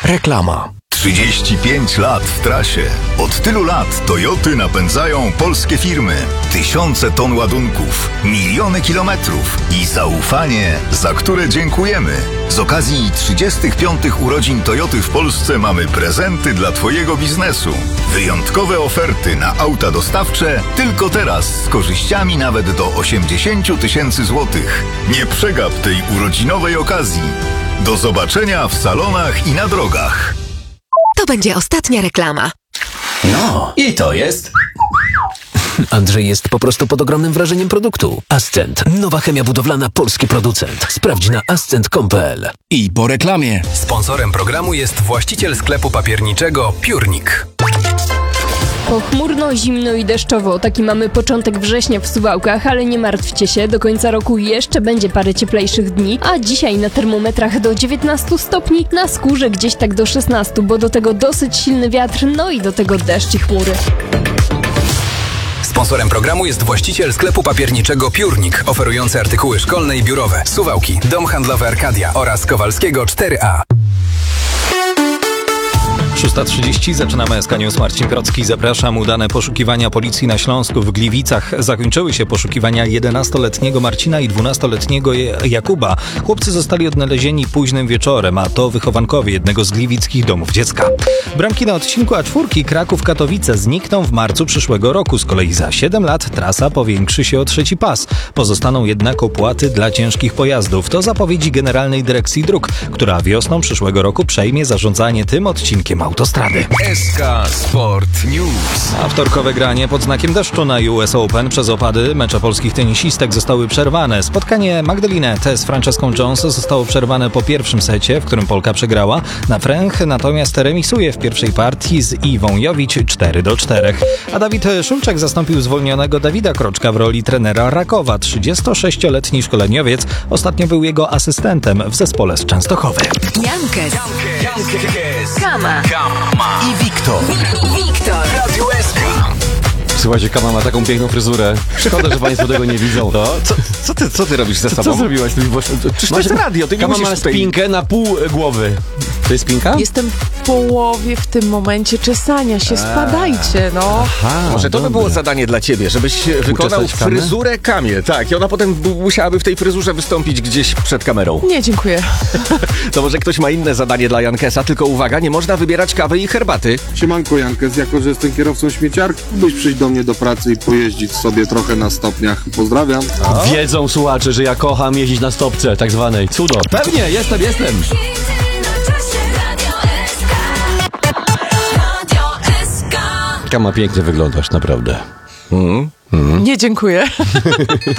Reklama. 35 lat w trasie. Od tylu lat Toyoty napędzają polskie firmy. Tysiące ton ładunków, miliony kilometrów i zaufanie, za które dziękujemy. Z okazji 35 urodzin Toyoty w Polsce mamy prezenty dla Twojego biznesu. Wyjątkowe oferty na auta dostawcze tylko teraz z korzyściami nawet do 80 000 złotych. Nie przegap tej urodzinowej okazji. Do zobaczenia w salonach i na drogach. To będzie ostatnia reklama. No, i to jest... Andrzej jest po prostu pod ogromnym wrażeniem produktu. Ascent. Nowa chemia budowlana, polski producent. Sprawdź na ascent.com.pl. I po reklamie. Sponsorem programu jest właściciel sklepu papierniczego Piórnik. Pochmurno, zimno i deszczowo. Taki mamy początek września w Suwałkach, ale nie martwcie się, do końca roku jeszcze będzie parę cieplejszych dni, a dzisiaj na termometrach do 19 stopni, na skórze gdzieś tak do 16, bo do tego dosyć silny wiatr, no i do tego deszcz i chmury. Sponsorem programu jest właściciel sklepu papierniczego Piórnik, oferujący artykuły szkolne i biurowe. Suwałki, Dom Handlowy Arkadia oraz Kowalskiego 4A. 6:30, zaczynamy SK News. Marcin Krocki, zapraszam. Udane poszukiwania policji na Śląsku. W Gliwicach zakończyły się poszukiwania 11-letniego Marcina i 12-letniego Jakuba. Chłopcy zostali odnalezieni późnym wieczorem, a to wychowankowie jednego z gliwickich domów dziecka. Bramki na odcinku A4 Kraków-Katowice znikną w marcu przyszłego roku. Z kolei za 7 lat trasa powiększy się o trzeci pas. Pozostaną jednak opłaty dla ciężkich pojazdów. To zapowiedzi Generalnej Dyrekcji Dróg, która wiosną przyszłego roku przejmie zarządzanie tym odcinkiem autostrady. SK Sport News. A wtorkowe granie pod znakiem deszczu na US Open przez opady mecze polskich tenisistek zostały przerwane. Spotkanie Magdaleny T z Franceską Jones zostało przerwane po pierwszym secie, w którym Polka przegrała. Na fręch natomiast remisuje w pierwszej partii z Iwą Jowić 4-4. A Dawid Szulczak zastąpił zwolnionego Dawida Kroczka w roli trenera Rakowa. 36-letni szkoleniowiec ostatnio był jego asystentem w zespole z Częstochowy. Jankes, Kama I Wiktor. Radio SK. Słuchajcie, Kama ma taką piękną fryzurę. Szkoda, że państwo tego nie widzą. No, co ty robisz ze sobą? Co zrobiłaś? Przecież to jest radio, ty nie Kama musisz ma tutaj... spinkę na pół głowy. To jest spinka? Jestem w połowie w tym momencie czesania się. Spadajcie, no. Aha, Może to by było zadanie dla ciebie, żebyś wykonał Kamę? fryzurę Kamie. Tak, i ona potem musiałaby w tej fryzurze wystąpić gdzieś przed kamerą. Nie, dziękuję. To może ktoś ma inne zadanie dla Jankesa, tylko uwaga, nie można wybierać kawy i herbaty. Siemanko Jankes, jako że jestem kierowcą śmieciarki, mógłbyś przyjść do mnie do pracy i pojeździć sobie trochę na stopniach. Pozdrawiam. Wiedzą słuchacze, że ja kocham jeździć na stopce tak zwanej. Cudo. Pewnie, jestem. Kama, pięknie wyglądasz, naprawdę. Nie, dziękuję.